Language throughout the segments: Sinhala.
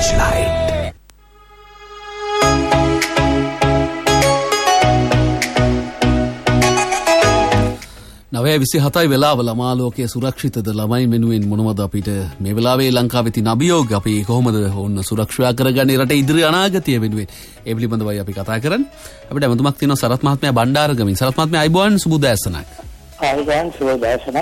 Searchlight. නවය 27යි වෙලාව ළමා ලෝකයේ සුරක්ෂිතද ළමයි වෙනුවෙන් මොනවද අපිට මේ වෙලාවේ ලංකාවේ තියෙන අභියෝග අපි කොහොමද ඕන්න සුරක්ෂා කරගන්නේ රටේ ඉදිරි අනාගතය වෙනුවෙන් ඒ පිළිබඳවයි අපි කතා කරන්නේ අපිට ඇමතුමක් තියෙනවා සරත් මහත්මයා බණ්ඩාරගමින් සරත් මහත්මයා අයිබෝන් සුබ දැසනක් ආයුබෝවන් සුබ දැසනක්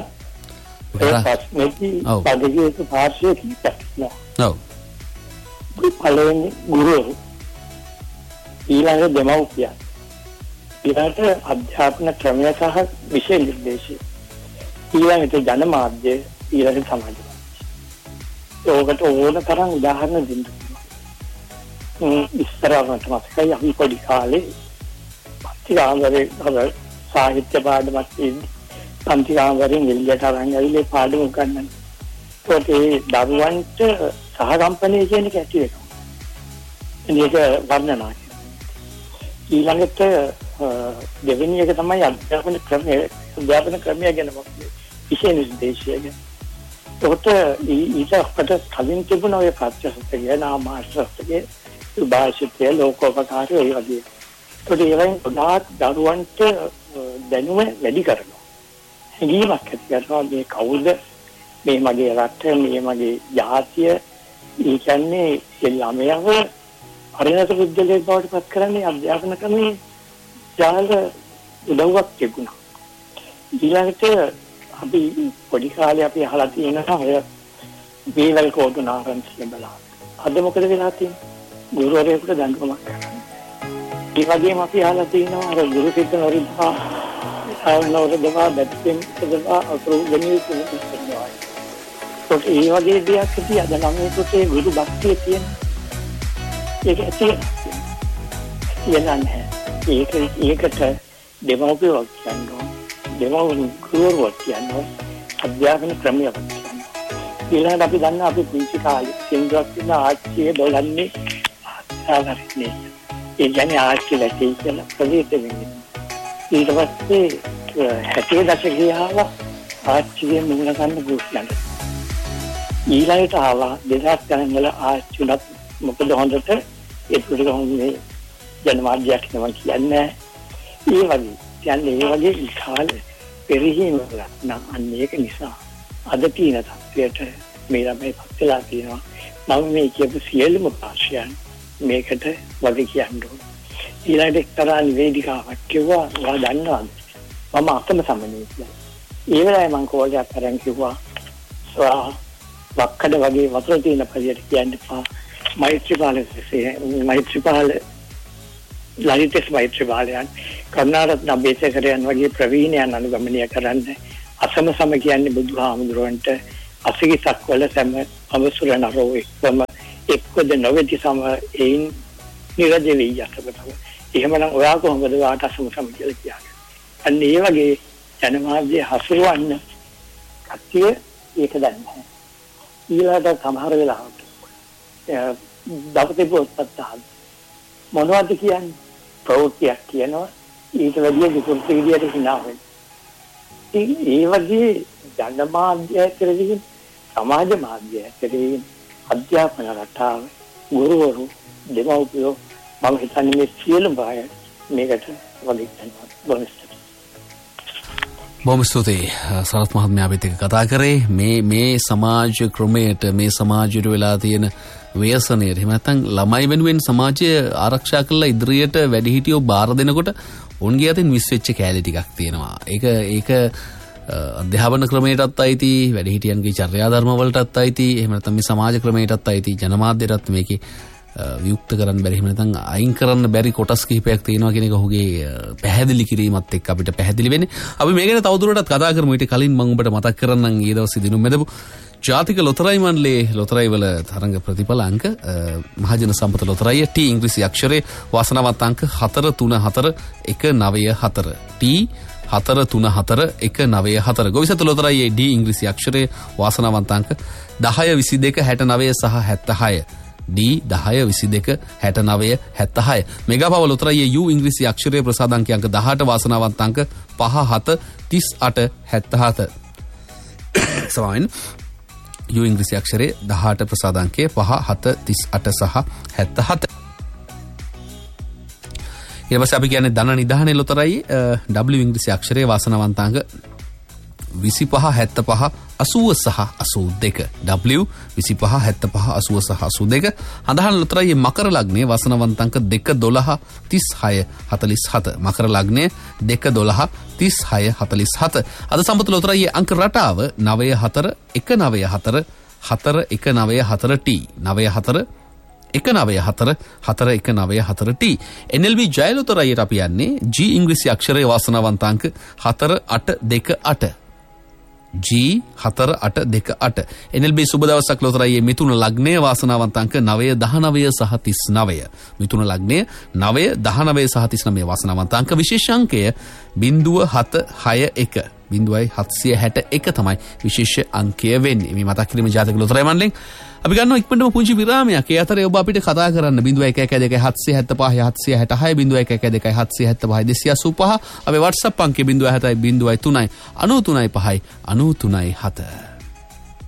පදවියක පාර්ශ්වයේ කිව්වා ඔව් පළවෙනි ගුරුවරු ඊළඟ දෙමව්පියන් ඊළඟට අධ්‍යාපන ක්‍රමය සහ විෂය නිර්දේශය ඊළඟට ජනමාධ්‍ය ඊළඟට සමාජ මාධ්‍ය ඕකට ඕන තරම් උදාහරණ දෙන්න පුළුවන් ඉස්සරහට මතකයි අපි පොඩි කාලේ පන්තිකාමරේ සාහිත්‍ය පාඩමක් තියෙන්නේ පන්තිකාමරෙන් එළියට අරන් ඇවිල්ලා පාඩම උගන්වන්න ඒකේ දරුවන්ට සහකම්පනය කියන එක ඇති වෙනවා මේක වර්ණනා ඊළඟට දෙවෙනි එක තමයි අධ්‍යාපන ක්‍රමය ගැන විශේෂ නිර්දේශය ගැන. ඒකට ඊට අපට කලින් තිබුණ ඔය පත්‍යසත්‍ය නාමාශ්‍රස්තකේ භාෂිතය ලෝකෝපකාරය ඒ වගේ. ඒකට ඒවෙන් ගොඩාක් දරුවන්ට දැනුම වැඩි කරනවා. හැඟීමක් ඇති කරනවා මේ කවුද මේ මගේ රට මේ මගේ ජාතිය ඒ කියන්නේ ළමයාව පරිණත පුද්ගලයෙක් බවට පත් කරන්නේ අධ්‍යාපන ක්‍රමයේ ජාල උදව්වක් තිබුණා. ඊළඟට අපි පොඩි කාලේ අපි අහලා තියෙනවා ඔය වේවැල් කෝටු නාරංචිය බලන්න. අද මොකද වෙලා තියෙන්නේ? ගුරුවරයෙකුට දඬුවමක් කරන්නේ. ඒ වගේම අපි අහලා තියෙනවා අර ගුරු සිත නොරිදා ආවනෝරදවා බැත්තින් සදවා අතුරුගණී කුමුත්තුනවා. ඒ වගේ දෙයක් ඉතින් අද ළමයින්ට ගුරු භක්තිය තියෙන ඒක ඇති නැහැ. ඒකට දෙමව්පියෝ කියනවා ගුරුවරුන් කියනවා අධ්‍යාපන ක්‍රමයක් කියනවා. ඊළඟට අපි දන්නා අපි පුංචි කාලේ සින්දුවක් තියෙන ආච්චියේ බලන්නේ ආකාරනේ. ඒ කියන්නේ ආච්චි ලැටි කියලා ප්‍රවේශ වෙන්නේ. ඊට පස්සේ 60 දශකයේ ආච්චිගේ මුණ ගන්න පුරුෂයන්. ඊළඟට ආවා 2000 ගණන් වල ආච්චිලත් මොකද හොඳට ඒක උඩගොන්නේ ජනමාධ්‍යයක් නෙවෙයි කියන්නේ ඒ වගේ කාලේ පෙරහිම නම් අන්න ඒක නිසා අද තියෙන තත්ත්වයට මේ ළමයි පත් වෙලා තියෙනවා මම මේ කියපු සියලුම පාර්ශ්වයන් මේකට වගේ කියන්න ඕන ඊළඟට එක්තරා නිවේදිකාවක් කිව්වා ඔයා දන්නවද මම අතම සමනය කියලා ඒ වෙලාවේ මම කෝලයක් අරන් කිව්වා වක්කඩ වගේ වතුර තියෙන පරියට කියන්න එපා මෛත්‍රීපාල ලලිතස් මෛත්‍රීපාලයන් කරුණාරත්න අබේසේකරයන් වගේ ප්‍රවීණයන් අනුගමනය කරන්න අසම සම කියන්නේ බුදුහාමුදුරන්ට අසිරිසක් වල සම අවසුරන රෝෙක්ම එක්කද නොවේති සම එයින් නිරජෙවි යසබතව එහෙමනම් ඔයා කොහොමද වාට අසම සම කියලා කියන්නේ අන්න ඒ වගේ ජනමාධ්‍ය හසුරවන්න කතිය ඒක දන්නේ ඊළඟට සමහර වෙලාවට දවසේ පොත්පත් අහන්න මොනවද කියන්නේ ප්‍රවෘත්තියක් කියනවා ඊට වැඩිය විකෘති විදියට හිනා වෙනවා ඒ වගේ ජනමාධ්‍ය කෙරෙහි සමාජ මාධ්‍ය කෙරෙහි අධ්‍යාපන රටාව ගුරුවරු දෙමව්පියෝ මම හිතන්නේ මේ සියලුම අය මේකට වගේ කරනවා බොහොම ස්තුතියි සරත් මහත්මයා අපිත් එක්ක කතා කරේ මේ සමාජ ක්‍රමයට මේ සමාජයට වෙලා තියෙන ව්‍යසනයට එහෙම නැත්නම් ළමයි වෙනුවෙන් සමාජය ආරක්ෂා කරලා ඉදිරියට වැඩිහිටියෝ බාර දෙනකොට උන්ගේ අතින් මිස් වෙච්ච කැලේ ටිකක් තියෙනවා. ඒක අධ්‍යාපන ක්‍රමයටත් අයිති වැඩිහිටියන්ගේ චර්යා ධර්ම වලටත් අයිති එහෙම නැත්නම් මේ සමාජ ක්‍රමයටත් අයිති ජනමාධ්‍යයටත් මේකේ වියුක්ත කරන්න බැරි එහෙම නැත්නම් අයින් කරන්න බැරි කොටස් කිහිපයක් තියෙනවා කියන එක ඔහුගේ පැහැදිලි කිරීමත් එක්ක අපිට පැහැදිලි වෙන්නේ. අපි මේ ගැන තවදුරටත් කතා කරමු. ඊට කලින් මම ඔබට මතක් කරන්නම් ඊ දවසේ දිනුම් මෙදපු ජාතික ලොතරැයි මණ්ඩලයේ ලොතරැයි වල තරඟ ප්‍රතිඵල අංක මහජන සම්පත ලොතරැයි T ඉංග්‍රීසි අක්ෂරයේ වාසනාවන්ත අංක 434194 T 434194 ගොවිසත ලොතරැයියේ D ඉංග්‍රීසි අක්ෂරයේ වාසනාවන්ත අංක 10 22 69 සහ 76 D 10 22 69 76 මෙගාපව ලොතරැයියේ U ඉංග්‍රීසි අක්ෂරයේ ප්‍රසාද අංක 18 වාසනාවන්ත අංක 57 38 77 සමාවෙන් යු ඉංග්‍රීසි අක්ෂරයේ 18 ප්‍රසාදාංකයේ 5 7 38 සහ 77. ඊට පස්සේ අපි කියන්නේ ධන නිධානයේ ලොතරයි W ඉංග්‍රීසි අක්ෂරයේ වාසනාවන්තාංග 25 75 80 සහ 82. W 25 75 80 සහ 82. අදහන ලොතරයි මකර ලග්නයේ වාසනාවන්තාංක 2 12 36 47. මකර ලග්නයේ 2 12 36 47. අද සම්පත ලොතරයි අංක රටාව 94 194 4194 T 94 194 4194 T. NLB ජයලොතරයියට අපි යන්නේ G ඉංග්‍රීසි අක්ෂරයේ වාසනාවන්තාංක 4828. G 4828. NLB සුබ දවසක් ලොතරයියේ මිථුන ලග්නයේ වාසනාවන්තාංක 9 19 සහ 39. මිථුන ලග්නයේ 9 19 සහ 39 වාසනාවන්තාංක විශේෂාංකය 0761. 0761 තමයි විශේෂ අංකය වෙන්නේ. මේ මතක් කිරීම ජාතක ලොතරැයි මණ්ඩලෙන් අපි ගන්නවා ඉක්මනටම පුංචි විරාමයක්. ඒ අතරේ ඔබ අපිට කතා කරන්න 0112 775 776 0112 775 285 අපේ WhatsApp අංකය 070 03 93 5 93 7.